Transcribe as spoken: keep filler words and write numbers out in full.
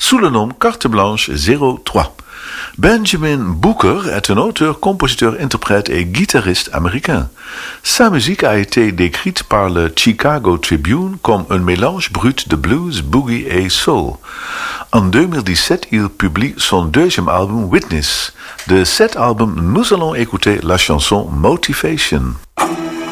sous le nom Carte Blanche zéro trois. Benjamin Booker est un auteur, compositeur, interprète et guitariste américain. Sa musique a été décrite par le Chicago Tribune comme un mélange brut de blues, boogie et soul. En deux mille dix-sept, il publie son deuxième album Witness. De cet album, nous allons écouter la chanson Motivation.